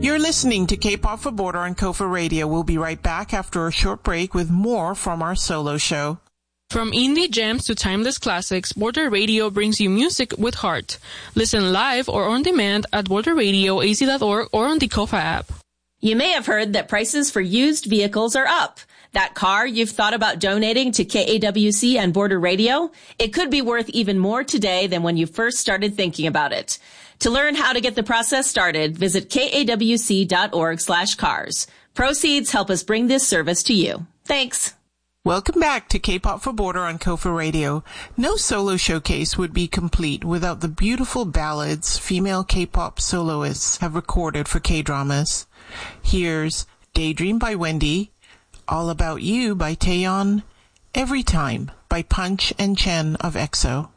You're listening to K-Pop for Border on Kofa Radio. We'll be right back after a short break with more from our solo show. From indie gems to timeless classics, Border Radio brings you music with heart. Listen live or on demand at borderradioaz.org or on the Kofa app. You may have heard that prices for used vehicles are up. That car you've thought about donating to KAWC and Border Radio, it could be worth even more today than when you first started thinking about it. To learn how to get the process started, visit kawc.org/cars. Proceeds help us bring this service to you. Thanks. Welcome back to K-Pop for Border on Kofa Radio. No solo showcase would be complete without the beautiful ballads female K-pop soloists have recorded for K-dramas. Here's Daydream by Wendy, All About You by Taeyeon, Every Time by Punch and Chen of EXO.